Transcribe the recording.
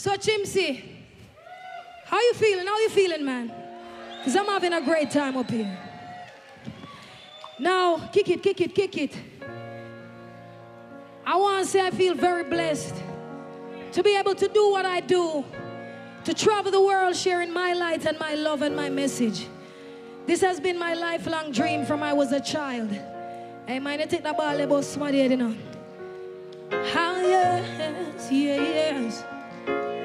So Chimsy, how you feeling? How you feeling, man? Because I'm having a great time up here. Now, kick it, kick it, kick it. I want to say I feel very blessed to be able to do what I do, to travel the world sharing my light and my love and my message. This has been my lifelong dream from I was a child. Hey, man, you take the ball about somebody, you know. How yes, yes.